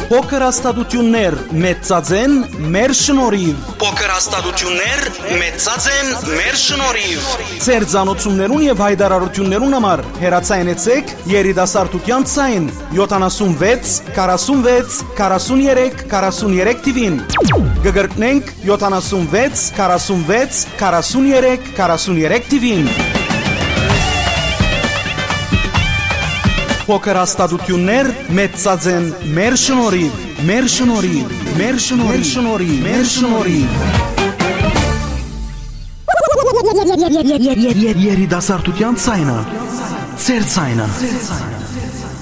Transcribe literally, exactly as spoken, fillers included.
Փոքր հաստատություններ մեծածեն մեր շնորհիվ։ Փոքր հաստատություններ մեծածեն մեր շնորհիվ։ Ձեր ցանոթություններուն եւ հայտարարություններուն համար հեռացայնեցեք երիտասարդության ցայն յոթանասունվեց քառասունվեց քառասուներեք քառասուներեք տիվին։ Գգրտնենք յոթանասունվեց քառասունվեց քառասուներեք քառասուներեք տիվին։ Փոքր հաստատություններ մեծածեն մեր շնորհիվ, մեր շնորհիվ, մեր շնորհիվ, մեր շնորհիվ, մեր շնորհիվ։ Երիտասարդության ցայնը, ձեր ցայնը։